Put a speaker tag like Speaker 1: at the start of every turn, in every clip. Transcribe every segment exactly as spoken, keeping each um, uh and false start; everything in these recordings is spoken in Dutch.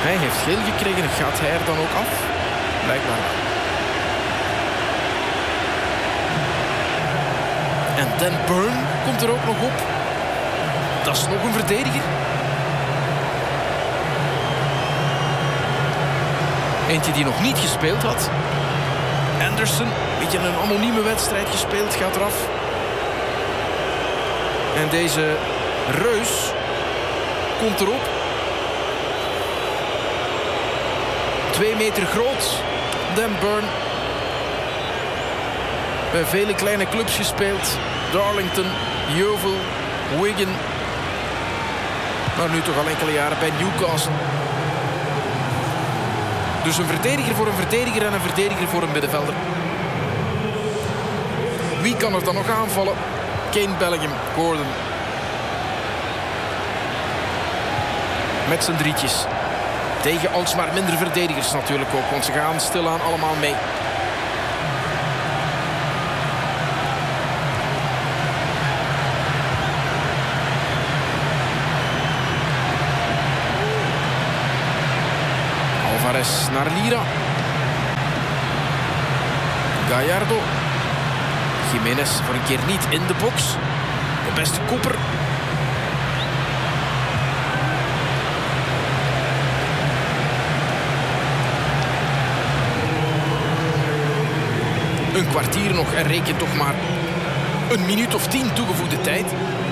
Speaker 1: Hij heeft geel gekregen. Gaat hij er dan ook af? Blijkbaar. En Dan Burn komt er ook nog op. Dat is nog een verdediger. Eentje die nog niet gespeeld had. Anderson, een beetje een anonieme wedstrijd gespeeld, gaat eraf. En deze Reus komt erop. Twee meter groot. Dan Burn. Bij vele kleine clubs gespeeld. Darlington, Yeovil, Wigan. Maar nu toch al enkele jaren bij Newcastle. Dus een verdediger voor een verdediger en een verdediger voor een middenvelder. Wie kan er dan nog aanvallen? Kane, Bellingham, Gordon. Met z'n drietjes. Tegen alsmaar minder verdedigers natuurlijk ook. Want ze gaan stilaan allemaal mee. Alvarez naar Lira. Gallardo. Jiménez voor een keer niet in de box. De beste kopper. Een kwartier nog en reken toch maar een minuut of tien toegevoegde tijd.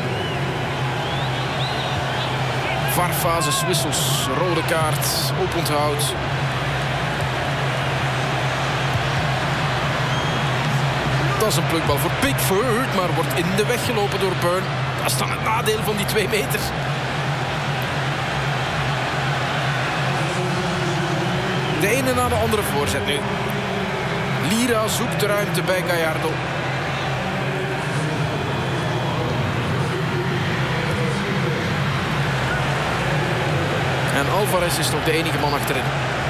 Speaker 1: Varfases, wissels, rode kaart, oponthoud. Dat is een plukbal voor Pickford, maar wordt in de weg gelopen door Burn. Dat is dan het nadeel van die twee meter. De ene na de andere voorzet nu. Lira zoekt de ruimte bij Gallardo. En Alvarez is nog de enige man achterin.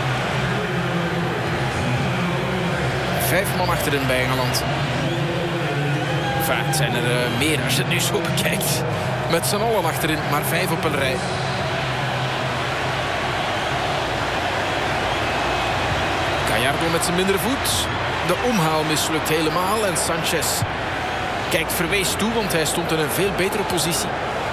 Speaker 1: Vijf man achterin bij Engeland. Enfin, het zijn er uh, meer als je het nu zo bekijkt. Met z'n allen achterin, maar vijf op een rij. Gallardo met zijn mindere voet. De omhaal mislukt helemaal en Sanchez kijkt verwees toe, want hij stond in een veel betere positie.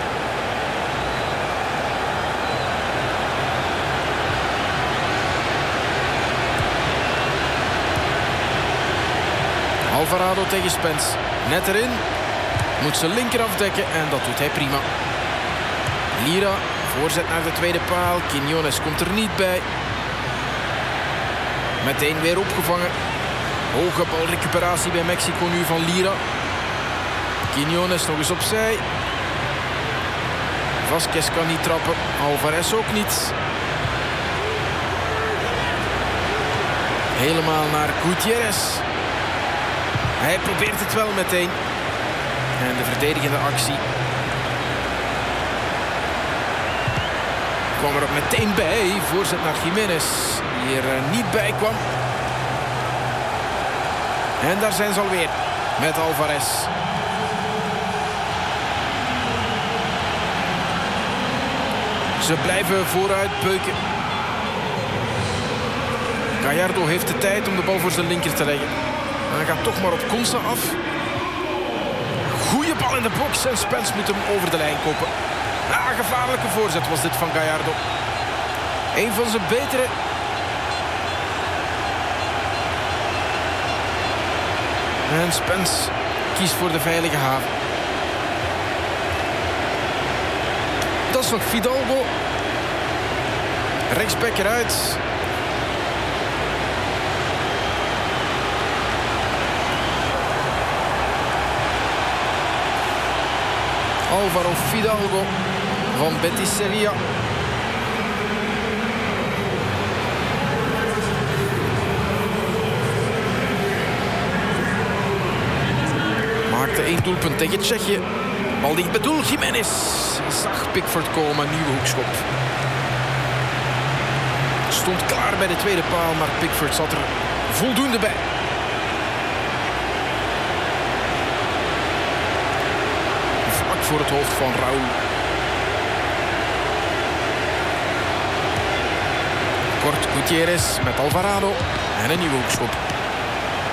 Speaker 1: Alvarado tegen Spence. Net erin. Moet zijn linker afdekken en dat doet hij prima. Lira, voorzet naar de tweede paal. Quiñones komt er niet bij. Meteen weer opgevangen. Hoge balrecuperatie bij Mexico nu van Lira. Quiñones nog eens opzij. Vasquez kan niet trappen. Alvarez ook niet. Helemaal naar Gutierrez. Hij probeert het wel meteen. En de verdedigende actie kwam er ook meteen bij. Voorzet naar Jiménez, die er niet bij kwam. En daar zijn ze alweer met Alvarez. Ze blijven vooruit beuken. Gallardo heeft de tijd om de bal voor zijn linker te leggen. En hij gaat toch maar op Konsa af. Goeie bal in de box en Spence moet hem over de lijn koppen. Ah, gevaarlijke voorzet was dit van Gallardo. Een van zijn betere. En Spence kiest voor de veilige haven. Dat is nog Fidalgo. Rechtsback eruit. Álvaro Fidalgo van Betis Sevilla. Maakte één doelpunt tegen Tsjechië. Bal dicht bij doel. Jiménez zag Pickford komen. Nieuwe hoekschop. Stond klaar bij de tweede paal, maar Pickford zat er voldoende bij. Vlak voor het hoofd van Raúl. Kort Gutierrez met Alvarado. En een nieuwe hoekschop.